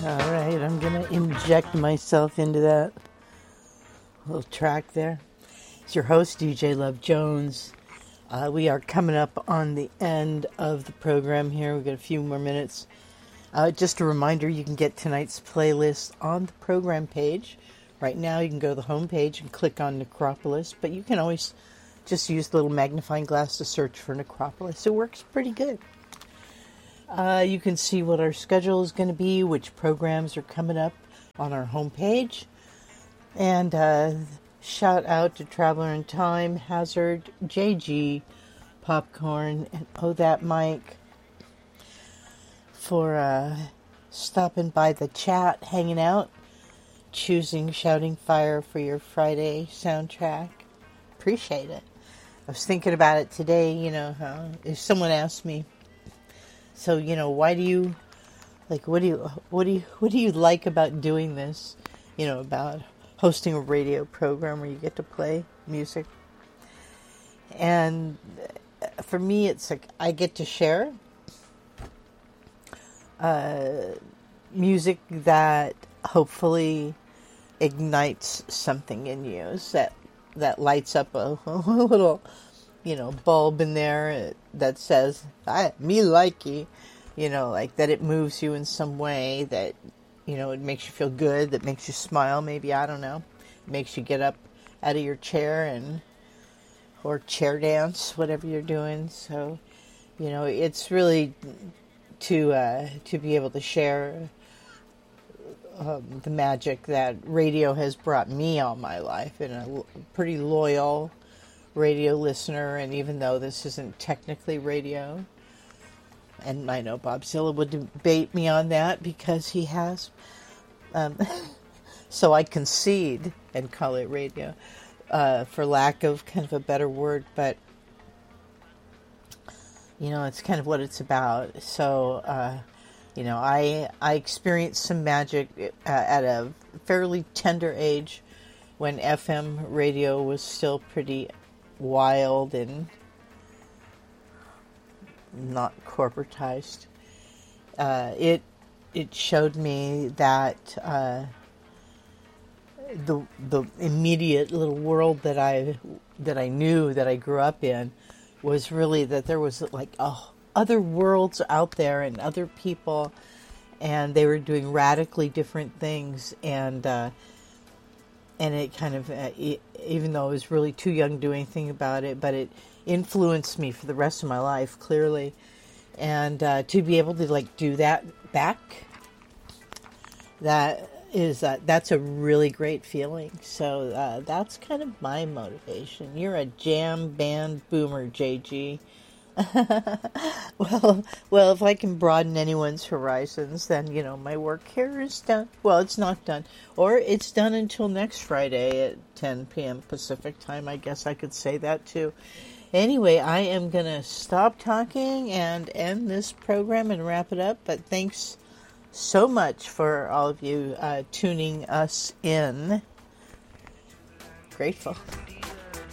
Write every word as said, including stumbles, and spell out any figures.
All right, I'm going to inject myself into that little track there. It's your host, D J Love Jones. Uh, we are coming up on the end of the program here. We've got a few more minutes. Uh, just a reminder, you can get tonight's playlist on the program page. Right now, you can go to the home page and click on Necropolis, but you can always just use the little magnifying glass to search for Necropolis. It works pretty good. Uh, you can see what our schedule is going to be, which programs are coming up on our homepage. And uh, shout out to Traveler in Time, Hazard, J G, Popcorn, and Oh That Mike for uh, stopping by the chat, hanging out, choosing Shouting Fire for your Friday soundtrack. Appreciate it. I was thinking about it today, you know, how if someone asked me, so, you know, why do you, like, what do you, what do you, what do you like about doing this? You know, about hosting a radio program where you get to play music. And for me, it's like, I get to share uh, music that hopefully ignites something in you, that, that lights up a, a little, you know, bulb in there that says, I, me likey, you know, like that it moves you in some way, that, you know, it makes you feel good, that makes you smile, maybe, I don't know, it makes you get up out of your chair and, or chair dance, whatever you're doing. So, you know, it's really to, uh, to be able to share um, the magic that radio has brought me all my life, and a pretty loyal radio listener. And even though this isn't technically radio, and I know Bob Zilla would debate me on that because he has, um, so I concede and call it radio uh, for lack of kind of a better word, but you know, it's kind of what it's about. So uh, you know, I I experienced some magic uh, at a fairly tender age when F M radio was still pretty wild and not corporatized. Uh, it it showed me that uh, the the immediate little world that I that I knew, that I grew up in, was really that there was like oh, other worlds out there and other people, and they were doing radically different things. And uh, And it kind of, uh, it, even though I was really too young to do anything about it, but it influenced me for the rest of my life, clearly. And uh, to be able to, like, do that back, that is, uh, that's a really great feeling. So uh, that's kind of my motivation. You're a jam band boomer, J G. well, well, if I can broaden anyone's horizons, then, you know, my work here is done. Well, it's not done. Or it's done until next Friday at ten p.m. Pacific time. I guess I could say that, too. Anyway, I am going to stop talking and end this program and wrap it up. But thanks so much for all of you uh, tuning us in. Grateful.